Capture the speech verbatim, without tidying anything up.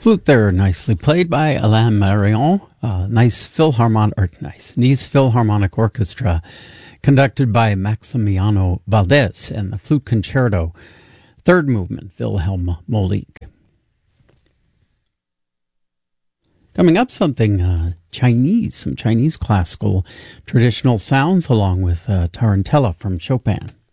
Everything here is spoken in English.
Flute there, nicely played by Alain Marion. Uh, nice Philharmonic, or nice Nice Philharmonic Orchestra, conducted by Maximiano Valdez, and the Flute Concerto, third movement, Wilhelm Moleek. Coming up, something uh, Chinese, some Chinese classical traditional sounds, along with uh, Tarantella from Chopin.